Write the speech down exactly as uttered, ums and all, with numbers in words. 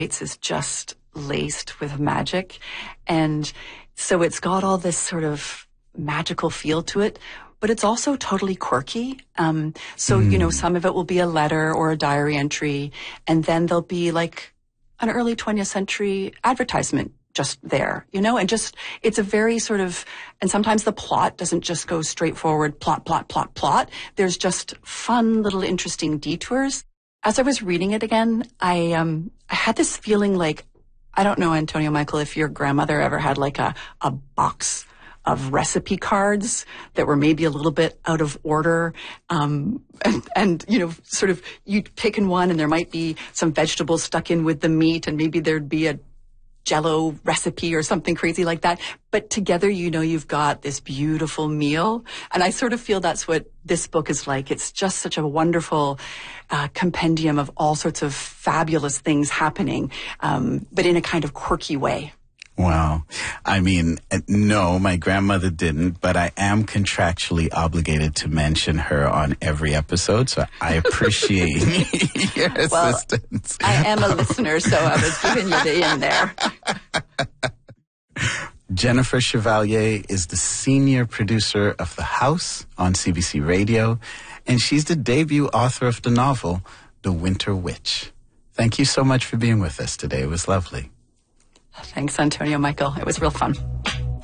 is just laced with magic. And so it's got all this sort of magical feel to it, but it's also totally quirky. Um, so, mm. you know, some of it will be a letter or a diary entry, and then there'll be like an early twentieth century advertisement just there, you know, and just, it's a very sort of, and sometimes the plot doesn't just go straightforward plot, plot, plot, plot. There's just fun little interesting detours. As I was reading it again, I, um, I had this feeling like, I don't know, Antonio Michael, if your grandmother ever had like a, a box of recipe cards that were maybe a little bit out of order. Um, and, and, you know, sort of you'd pick in one and there might be some vegetables stuck in with the meat, and maybe there'd be a Jello recipe or something crazy like that. But together, you know, you've got this beautiful meal. And I sort of feel that's what this book is like. It's just such a wonderful uh, compendium of all sorts of fabulous things happening, um, but in a kind of quirky way. Wow. I mean, no, my grandmother didn't, but I am contractually obligated to mention her on every episode, so I appreciate your well, assistance. I am a listener, so I was giving you the in there. Jennifer Chevalier is the senior producer of The House on C B C Radio, and she's the debut author of the novel, The Winter Witch. Thank you so much for being with us today. It was lovely. Thanks, Antonio Michael. It was real fun.